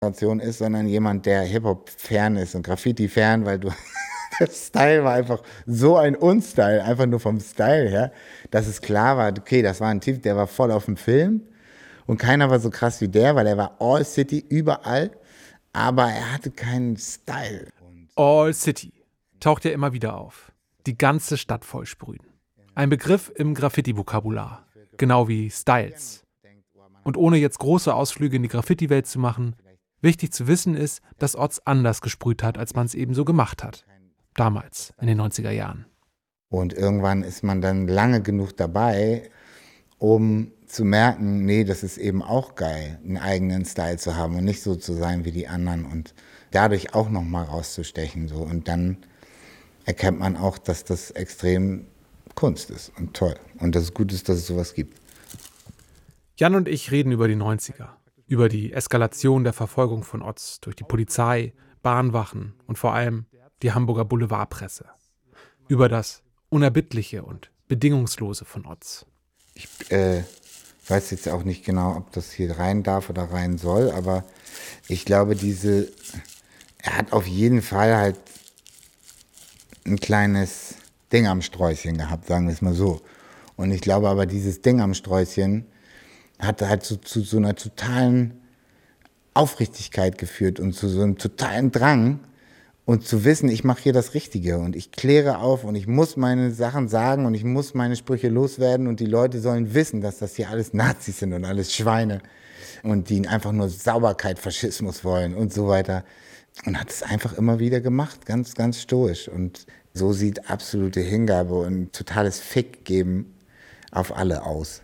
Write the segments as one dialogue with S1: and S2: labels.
S1: ist, sondern jemand, der Hip-Hop-Fan ist und Graffiti-Fan, weil der Style war einfach so ein Unstyle, einfach nur vom Style her, dass es klar war, okay, das war ein Typ, der war voll auf dem Film und keiner war so krass wie der, weil er war All City überall, aber er hatte keinen Style.
S2: All City taucht ja immer wieder auf. Die ganze Stadt vollsprühen. Ein Begriff im Graffiti-Vokabular, genau wie Styles. Und ohne jetzt große Ausflüge in die Graffiti-Welt zu machen, wichtig zu wissen ist, dass Oz anders gesprüht hat, als man es eben so gemacht hat. Damals, in den 90er Jahren.
S1: Und irgendwann ist man dann lange genug dabei, um zu merken, nee, das ist eben auch geil, einen eigenen Style zu haben und nicht so zu sein wie die anderen und dadurch auch nochmal rauszustechen. So. Und dann erkennt man auch, dass das extrem Kunst ist und toll. Und dass es gut ist, dass es sowas gibt.
S2: Jan und ich reden über die 90er. Über die Eskalation der Verfolgung von Oz durch die Polizei, Bahnwachen und vor allem die Hamburger Boulevardpresse. Über das Unerbittliche und Bedingungslose von Oz.
S1: Ich weiß jetzt auch nicht genau, ob das hier rein darf oder rein soll, aber ich glaube, er hat auf jeden Fall halt ein kleines Ding am Sträußchen gehabt, sagen wir es mal so. Und ich glaube aber, dieses Ding am Sträußchen hat halt zu so einer totalen Aufrichtigkeit geführt und zu so einem totalen Drang und zu wissen, ich mache hier das Richtige und ich kläre auf und ich muss meine Sachen sagen und ich muss meine Sprüche loswerden und die Leute sollen wissen, dass das hier alles Nazis sind und alles Schweine und die einfach nur Sauberkeit, Faschismus wollen und so weiter. Und hat es einfach immer wieder gemacht, ganz, ganz stoisch. Und so sieht absolute Hingabe und totales Fick geben auf alle aus.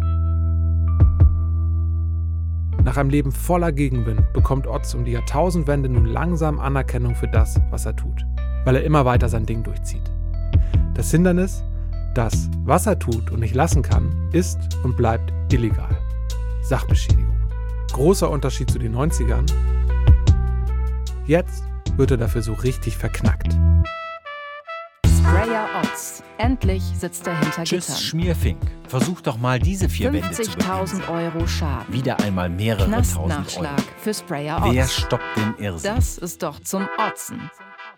S2: Nach einem Leben voller Gegenwind bekommt Oz um die Jahrtausendwende nun langsam Anerkennung für das, was er tut, weil er immer weiter sein Ding durchzieht. Das Hindernis, das, was er tut und nicht lassen kann, ist und bleibt illegal. Sachbeschädigung. Großer Unterschied zu den 90ern. Jetzt wird er dafür so richtig verknackt.
S3: Sprayer Oz. Endlich sitzt er hinter Gittern.
S4: Tschüss, Schmierfink. Versuch doch mal diese 4 Wände zu begrenzen.
S3: 50.000 Euro Schaden.
S4: Wieder einmal mehrere tausend Euro.
S3: Knastnachschlag für Sprayer Oz.
S4: Wer stoppt den Irrsinn?
S3: Das ist doch zum Otzen.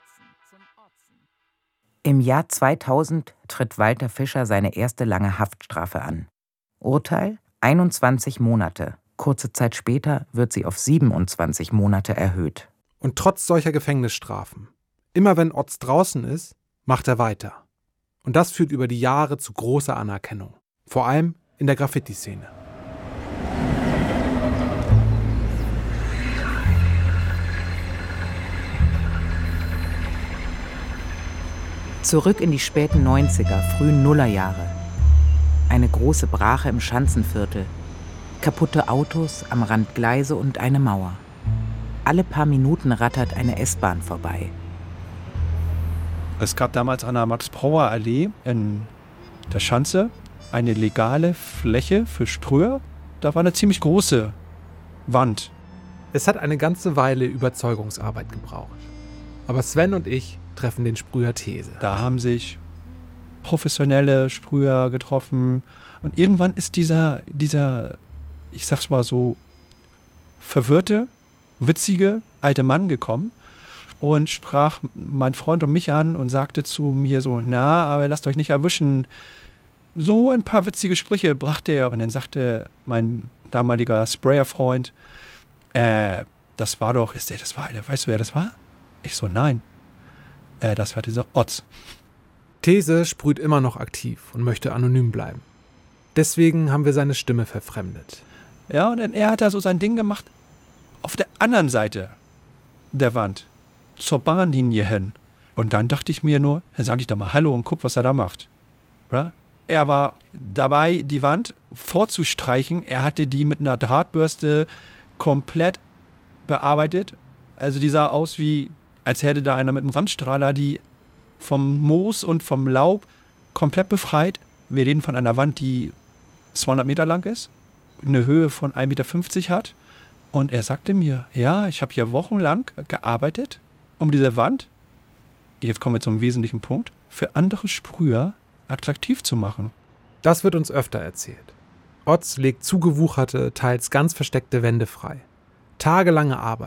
S5: Im Jahr 2000 tritt Walter Fischer seine erste lange Haftstrafe an. Urteil: 21 Monate. Kurze Zeit später wird sie auf 27 Monate erhöht.
S2: Und trotz solcher Gefängnisstrafen, immer wenn Oz draußen ist, macht er weiter. Und das führt über die Jahre zu großer Anerkennung. Vor allem in der Graffiti-Szene.
S5: Zurück in die späten 90er, frühen Nullerjahre. Eine große Brache im Schanzenviertel. Kaputte Autos, am Rand Gleise und eine Mauer. Alle paar Minuten rattert eine S-Bahn vorbei.
S6: Es gab damals an der Max-Brauer-Allee in der Schanze eine legale Fläche für Sprüher. Da war eine ziemlich große Wand.
S2: Es hat eine ganze Weile Überzeugungsarbeit gebraucht. Aber Sven und ich treffen den Sprüher These.
S6: Da haben sich professionelle Sprüher getroffen. Und irgendwann ist dieser, ich sag's mal so, verwirrte, witzige alte Mann gekommen und sprach mein Freund und mich an und sagte zu mir so, na, aber lasst euch nicht erwischen. So ein paar witzige Sprüche brachte er. Und dann sagte mein damaliger Sprayer-Freund, das war doch, weißt du, wer das war? Ich so, nein. Das war dieser Oz.
S2: These sprüht immer noch aktiv und möchte anonym bleiben. Deswegen haben wir seine Stimme verfremdet.
S6: Ja, und er hat da so sein Ding gemacht auf der anderen Seite der Wand, zur Bahnlinie hin. Und dann dachte ich mir nur, dann sage ich doch mal Hallo und guck, was er da macht. Ja? Er war dabei, die Wand vorzustreichen. Er hatte die mit einer Drahtbürste komplett bearbeitet. Also die sah aus wie, als hätte da einer mit einem Sandstrahler die vom Moos und vom Laub komplett befreit. Wir reden von einer Wand, die 200 Meter lang ist, eine Höhe von 1,50 Meter hat. Und er sagte mir, ja, ich habe hier wochenlang gearbeitet, um diese Wand, jetzt kommen wir zum wesentlichen Punkt, für andere Sprüher attraktiv zu machen.
S2: Das wird uns öfter erzählt. Oz legt zugewucherte, teils ganz versteckte Wände frei. Tagelange Arbeit.